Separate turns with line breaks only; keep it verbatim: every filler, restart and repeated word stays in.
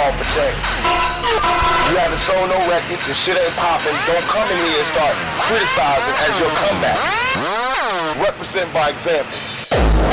call for change. You haven't sold no records, the shit ain't popping. Don't come in here and start criticizing as your comeback. Represent by example.